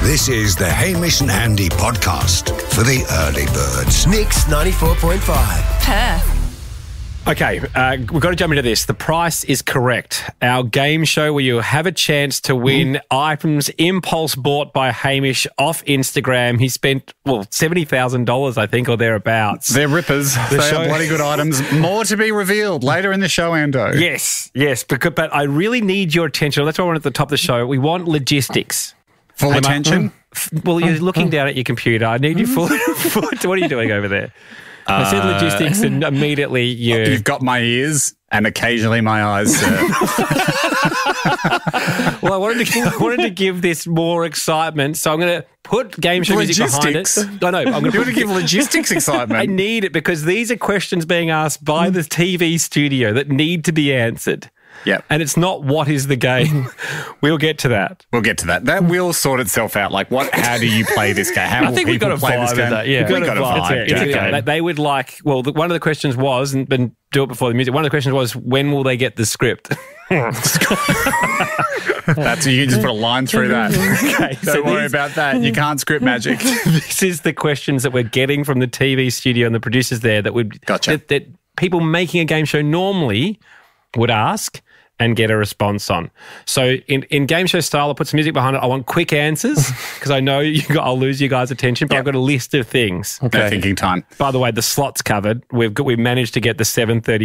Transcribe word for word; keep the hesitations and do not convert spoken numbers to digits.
This is the Hamish and Andy podcast for the early birds. Mix ninety-four point five. Perth. Okay, uh, we've got to jump into this. The price is correct. Our game show where you have a chance to win mm. items impulse bought by Hamish off Instagram. He spent, well, seventy thousand dollars, I think, or thereabouts. They're rippers. The they show- are bloody good items. More to be revealed later in the show, Ando. Yes, yes, because, but I really need your attention. That's why I want at the top of the show. We want logistics. Full Am I- attention? Well, you're looking down at your computer. I need you full. full what are you doing over there? I said logistics and immediately you... You've got my ears and occasionally my eyes, sir. Well, I wanted, to, I wanted to give this more excitement, so I'm going to put game show music behind it. No, no, I'm going You want to give logistics excitement? I need it because these are questions being asked by the T V studio that need to be answered. Yep. And it's not what is the game. We'll get to that. We'll get to that. That will sort itself out. Like, what? How do you play this game? How I will think we people got a play this vibe game? of that. Yeah, we got a vibe. It's a- it's a- Okay. they- They would like. Well, the, one of the questions was, and, and do it before the music. One of the questions was, when will they get the script? That's you can just put a line through that. Okay, Don't so worry these- about that. You can't script magic. This is the questions that we're getting from the T V studio and the producers there that would Gotcha. that, that people making a game show normally would ask and get a response on. So in, in game show style, I'll put some music behind it. I want quick answers because I know you got, I'll lose you guys' attention, but Yep. I've got a list of things. No thinking time. By the way, the slot's covered. We've got, we've managed to get the seven thirty